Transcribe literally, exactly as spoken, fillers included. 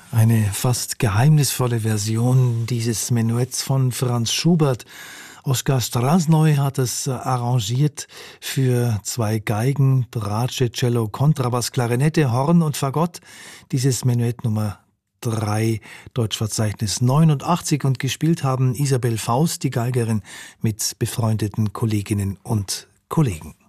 Eine fast geheimnisvolle Version dieses Menuetts von Franz Schubert. Oskar Strasnoy hat es arrangiert für zwei Geigen, Bratsche, Cello, Kontrabass, Klarinette, Horn und Fagott. Dieses Menuett Nummer drei, Deutschverzeichnis neunundachtzig, und gespielt haben Isabel Faust, die Geigerin, mit befreundeten Kolleginnen und Kollegen.